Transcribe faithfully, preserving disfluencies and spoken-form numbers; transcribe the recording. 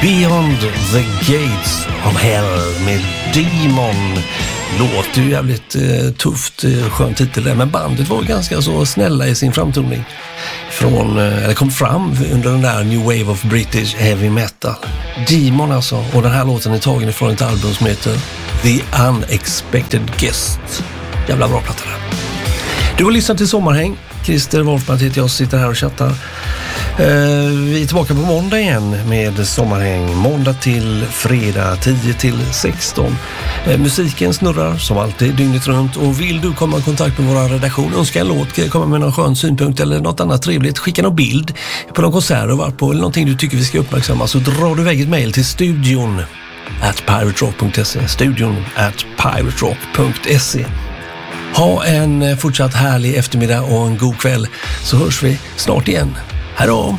Beyond the Gates of Hell med Demon. Låter ju jävligt eh, tufft, eh, skön titel där, men bandet var ganska så snälla i sin framtoning. Från, eh, eller kom fram under den där New Wave of British Heavy Metal. Demon alltså, och den här låten är tagen ifrån ett album som heter The Unexpected Guest. Jävla bra platta där. Du har lyssnat till Sommarhäng. Christer Wolfman heter jag, sitter här och chattar. Vi är tillbaka på måndag igen med Sommarhäng. Måndag till fredag tio till sexton. Musiken snurrar som alltid dygnet runt. Och vill du komma i kontakt med vår redaktion, önska en låt, komma med någon skön synpunkt eller något annat trevligt, skicka någon bild på någon konsert du varit på eller någonting du tycker vi ska uppmärksamma, så drar du iväg ett mejl till studion at piraterock punkt se. Studion at piraterock punkt se. Ha en fortsatt härlig eftermiddag och en god kväll, så hörs vi snart igen. Hej då!